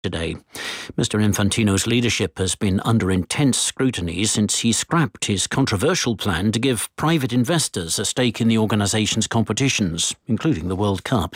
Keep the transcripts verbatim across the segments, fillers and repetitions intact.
today. Mister Infantino's leadership has been under intense scrutiny since he scrapped his controversial plan to give private investors a stake in the organisation's competitions, including the World Cup.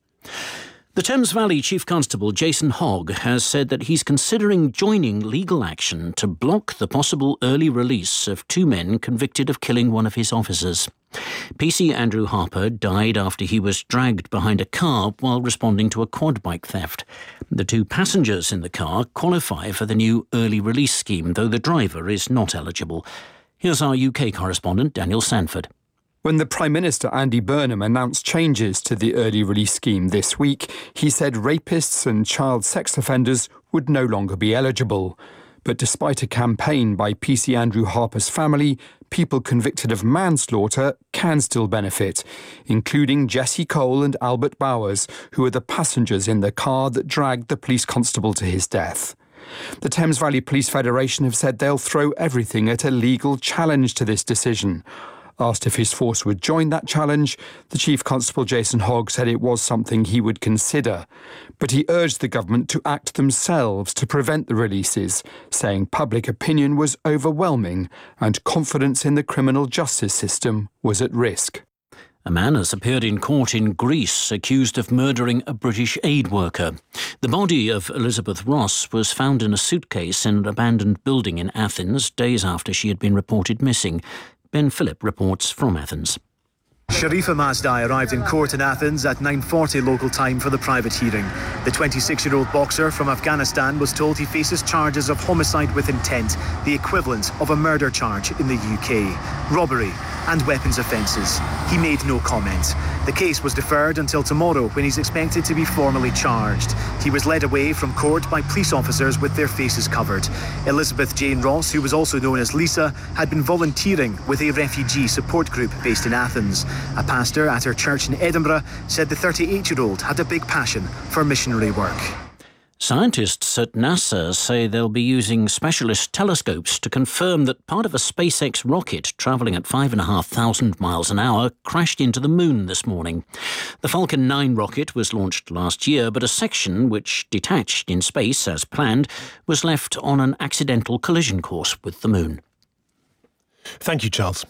The Thames Valley Chief Constable Jason Hogg has said that he's considering joining legal action to block the possible early release of two men convicted of killing one of his officers. P C Andrew Harper died after he was dragged behind a car while responding to a quad bike theft. The two passengers in the car qualify for the new early release scheme, though the driver is not eligible. Here's our U K correspondent Daniel Sanford. When the Prime Minister Andy Burnham announced changes to the early release scheme this week, he said rapists and child sex offenders would no longer be eligible. But despite a campaign by P C Andrew Harper's family, people convicted of manslaughter can still benefit, including Jesse Cole and Albert Bowers, who were the passengers in the car that dragged the police constable to his death. The Thames Valley Police Federation have said they'll throw everything at a legal challenge to this decision. Asked if his force would join that challenge, the Chief Constable Jason Hogg said it was something he would consider. But he urged the government to act themselves to prevent the releases, saying public opinion was overwhelming and confidence in the criminal justice system was at risk. A man has appeared in court in Greece accused of murdering a British aid worker. The body of Elizabeth Ross was found in a suitcase in an abandoned building in Athens days after she had been reported missing. Ben Phillip reports from Athens. Sharifa Masdai arrived in court in Athens at nine forty local time for the private hearing. The twenty-six-year-old boxer from Afghanistan was told he faces charges of homicide with intent, the equivalent of a murder charge in the U K, robbery and weapons offences. He made no comment. The case was deferred until tomorrow when he's expected to be formally charged. He was led away from court by police officers with their faces covered. Elizabeth Jane Ross, who was also known as Lisa, had been volunteering with a refugee support group based in Athens. A pastor at her church in Edinburgh said the thirty-eight-year-old had a big passion for missionary work. Scientists at NASA say they'll be using specialist telescopes to confirm that part of a SpaceX rocket travelling at five thousand five hundred miles an hour crashed into the moon this morning. The Falcon nine rocket was launched last year, but a section which detached in space as planned was left on an accidental collision course with the moon. Thank you, Charles.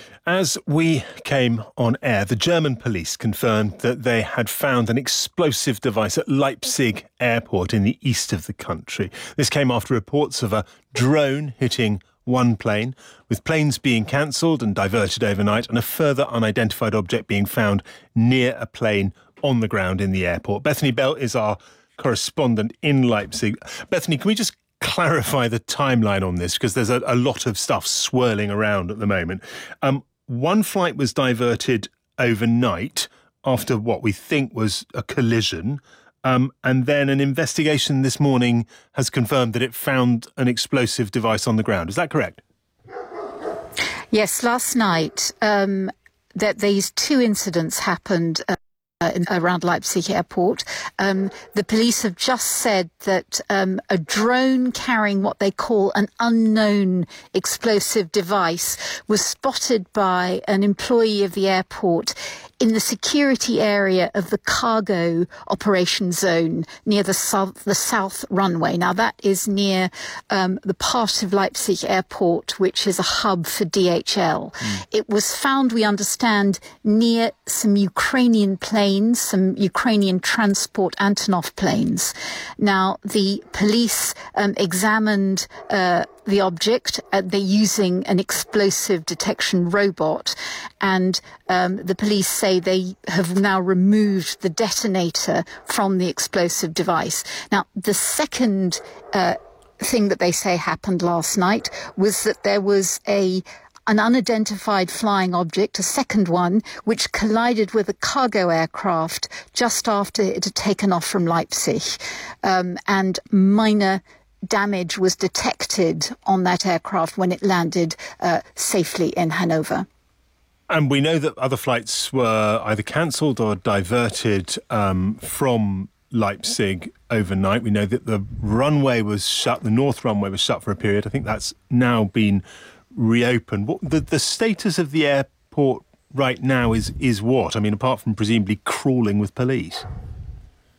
As we came on air, the German police confirmed that they had found an explosive device at Leipzig airport in the east of the country. This came after reports of a drone hitting one plane, with planes being cancelled and diverted overnight, and a further unidentified object being found near a plane on the ground in the airport. Bethany Bell is our correspondent in Leipzig. Bethany, can we just clarify the timeline on this, because there's a, a lot of stuff swirling around at the moment. Um, one flight was diverted overnight after what we think was a collision, um, and then an investigation this morning has confirmed that it found an explosive device on the ground. Is that correct? Yes, last night um, that these two incidents happened Uh Uh, around Leipzig airport. Um, the police have just said that um, a drone carrying what they call an unknown explosive device was spotted by an employee of the airport in the security area of the cargo operation zone near the south, the south runway. Now, that is near um, the part of Leipzig airport which is a hub for D H L. Mm. It was found, we understand, near some Ukrainian planes, some Ukrainian transport Antonov planes. Now, the police um, examined uh, the object. Uh, they're using an explosive detection robot, and um, the police say they have now removed the detonator from the explosive device. Now, the second uh, thing that they say happened last night was that there was a an unidentified flying object, a second one, which collided with a cargo aircraft just after it had taken off from Leipzig, um, and minor damage was detected on that aircraft when it landed uh, safely in Hanover. And we know that other flights were either cancelled or diverted um, from Leipzig overnight. We know that the runway was shut, the north runway was shut for a period. I think that's now been reopened. What, the, the status of the airport right now is, is what? I mean, apart from presumably crawling with police?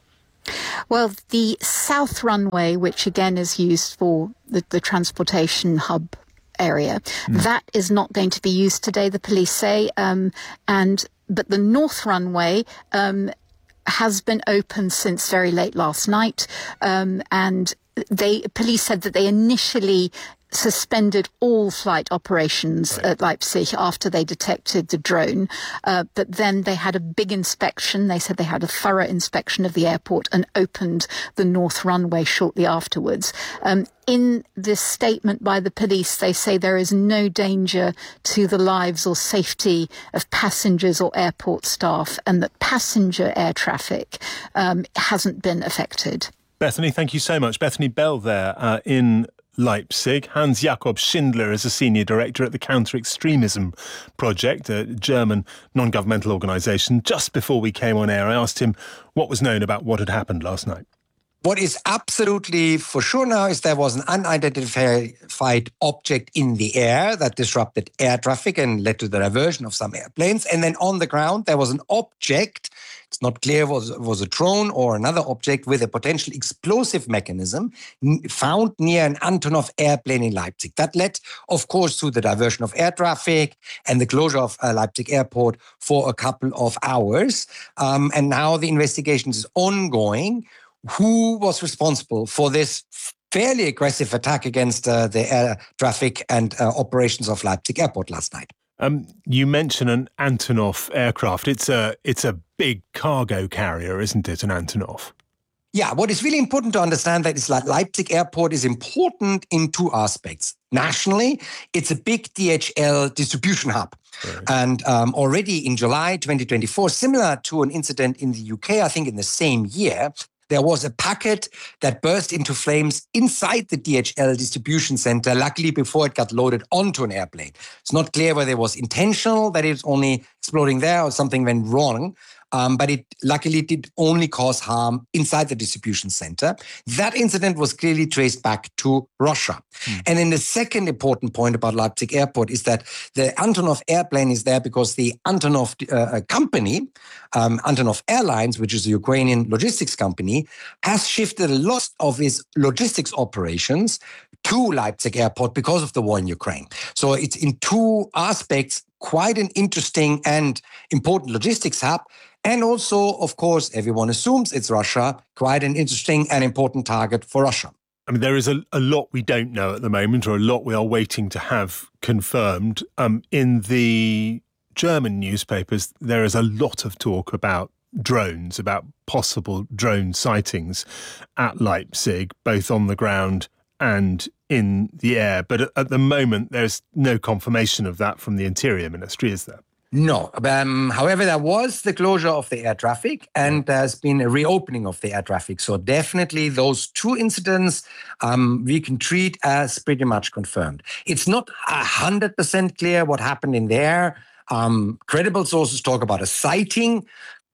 Well, the south runway, which again is used for the, the transportation hub area, mm. that is not going to be used today, the police say. Um, and but the north runway um, has been open since very late last night, um, and they police said that they initially suspended all flight operations right. at Leipzig after they detected the drone. Uh, but then they had a big inspection. They said they had a thorough inspection of the airport and opened the north runway shortly afterwards. Um, in this statement by the police, they say there is no danger to the lives or safety of passengers or airport staff, and that passenger air traffic um, hasn't been affected. Bethany, thank you so much. Bethany Bell there uh, in Leipzig. Hans Jakob Schindler is a senior director at the Counter-Extremism Project, a German non-governmental organisation. Just before we came on air, I asked him what was known about what had happened last night. What is absolutely for sure now is there was an unidentified object in the air that disrupted air traffic and led to the diversion of some airplanes. And then on the ground, there was an object. It's not clear was was a drone or another object with a potential explosive mechanism found near an Antonov airplane in Leipzig. That led, of course, to the diversion of air traffic and the closure of uh, Leipzig airport for a couple of hours. Um, and now the investigation is ongoing. Who was responsible for this fairly aggressive attack against uh, the air traffic and uh, operations of Leipzig airport last night? Um, you mention an Antonov aircraft. It's a it's a big cargo carrier, isn't it, an Antonov? Yeah, what is really important to understand that is that Leipzig airport is important in two aspects. Nationally, it's a big D H L distribution hub. Right. And um, already in July twenty twenty-four, similar to an incident in the U K, I think in the same year, there was a packet that burst into flames inside the D H L distribution center, luckily before it got loaded onto an airplane. It's not clear whether it was intentional, that it was only exploding there, or something went wrong. Um, but it luckily did only cause harm inside the distribution center. That incident was clearly traced back to Russia. Mm. And then the second important point about Leipzig airport is that the Antonov airplane is there because the Antonov uh, company, um, Antonov Airlines, which is a Ukrainian logistics company, has shifted a lot of its logistics operations to Leipzig airport because of the war in Ukraine. So it's in two aspects quite an interesting and important logistics hub. And also, of course, everyone assumes it's Russia, quite an interesting and important target for Russia. I mean, there is a, a lot we don't know at the moment, or a lot we are waiting to have confirmed. Um, in the German newspapers, there is a lot of talk about drones, about possible drone sightings at Leipzig, both on the ground and in the air. But at, at the moment, there's no confirmation of that from the Interior Ministry, is there? No. Um, however, there was the closure of the air traffic and there's been a reopening of the air traffic. So definitely those two incidents um, we can treat as pretty much confirmed. It's not one hundred percent clear what happened in there. Um, credible sources talk about a sighting.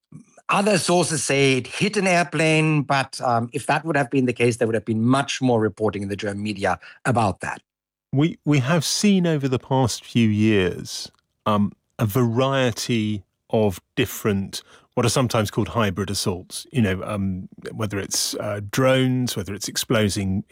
Other sources say it hit an airplane, but um, if that would have been the case, there would have been much more reporting in the German media about that. We, we have seen over the past few years um, a variety of different, what are sometimes called hybrid assaults, you know, um, whether it's uh, drones, whether it's exploding